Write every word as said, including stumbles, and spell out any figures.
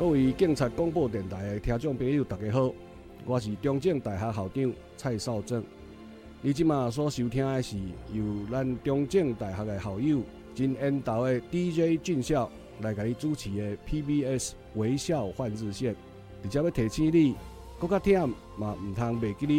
各位警察广播电台的听众朋友，大家好，我是中正大学校长蔡少正。你即马所收听的是由咱中正大学的校友真缘投的 D J 俊孝来甲你主持的 P B S 微笑换日线。而且要提醒你，搁较忝嘛，毋通袂记你